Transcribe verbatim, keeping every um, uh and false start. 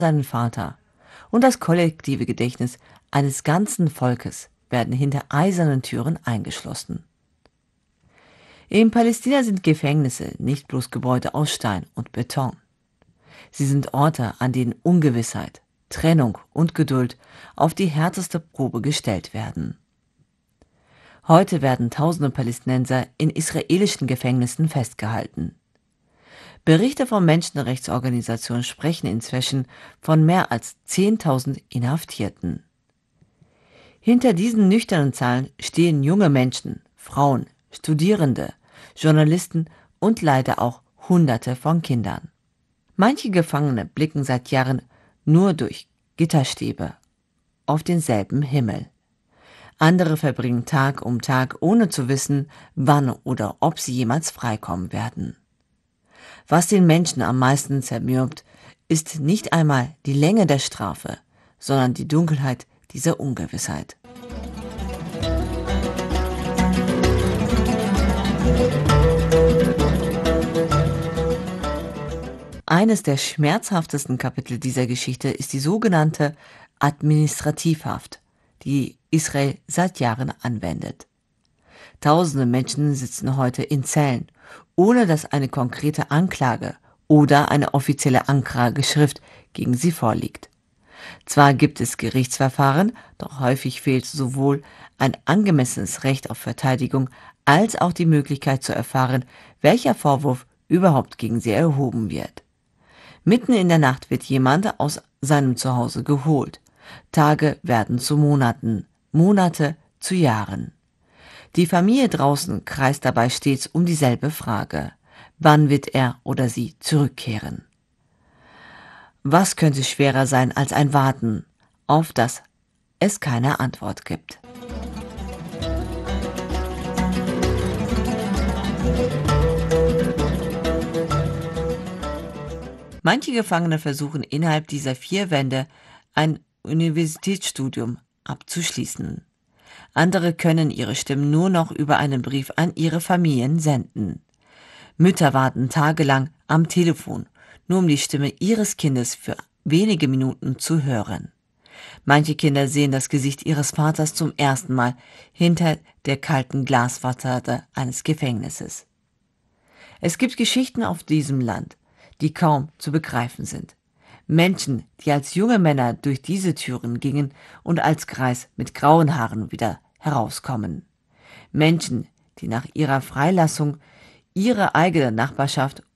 seinen Vater und das kollektive Gedächtnis eines ganzen Volkes werden hinter eisernen Türen eingeschlossen. In Palästina sind Gefängnisse nicht bloß Gebäude aus Stein und Beton. Sie sind Orte, an denen Ungewissheit, Trennung und Geduld auf die härteste Probe gestellt werden. Heute werden tausende Palästinenser in israelischen Gefängnissen festgehalten. Berichte von Menschenrechtsorganisationen sprechen inzwischen von mehr als zehntausend Inhaftierten. Hinter diesen nüchternen Zahlen stehen junge Menschen, Frauen, Studierende, Journalisten und leider auch Hunderte von Kindern. Manche Gefangene blicken seit Jahren nur durch Gitterstäbe auf denselben Himmel. Andere verbringen Tag um Tag, ohne zu wissen, wann oder ob sie jemals freikommen werden. Was den Menschen am meisten zermürbt, ist nicht einmal die Länge der Strafe, sondern die Dunkelheit dieser Ungewissheit. Eines der schmerzhaftesten Kapitel dieser Geschichte ist die sogenannte Administrativhaft, die Israel seit Jahren anwendet. Tausende Menschen sitzen heute in Zellen, ohne dass eine konkrete Anklage oder eine offizielle Anklageschrift gegen sie vorliegt. Zwar gibt es Gerichtsverfahren, doch häufig fehlt sowohl ein angemessenes Recht auf Verteidigung als auch die Möglichkeit zu erfahren, welcher Vorwurf überhaupt gegen sie erhoben wird. Mitten in der Nacht wird jemand aus seinem Zuhause geholt. Tage werden zu Monaten, Monate zu Jahren. Die Familie draußen kreist dabei stets um dieselbe Frage: Wann wird er oder sie zurückkehren? Was könnte schwerer sein als ein Warten, auf das es keine Antwort gibt? Manche Gefangene versuchen innerhalb dieser vier Wände ein Universitätsstudium abzuschließen. Andere können ihre Stimmen nur noch über einen Brief an ihre Familien senden. Mütter warten tagelang am Telefon, nur um die Stimme ihres Kindes für wenige Minuten zu hören. Manche Kinder sehen das Gesicht ihres Vaters zum ersten Mal hinter der kalten Glasfassade eines Gefängnisses. Es gibt Geschichten auf diesem Land, die kaum zu begreifen sind. Menschen, die als junge Männer durch diese Türen gingen und als Greis mit grauen Haaren wieder herauskommen. Menschen, die nach ihrer Freilassung ihre eigene Nachbarschaft